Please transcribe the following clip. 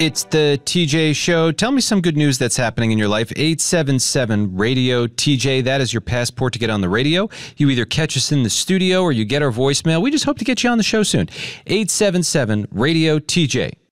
It's the TJ Show. Tell me some good news that's happening in your life. 877-RADIO-TJ. That is your passport to get on the radio. You either catch us in the studio or you get our voicemail. We just hope to get you on the show soon. 877-RADIO-TJ.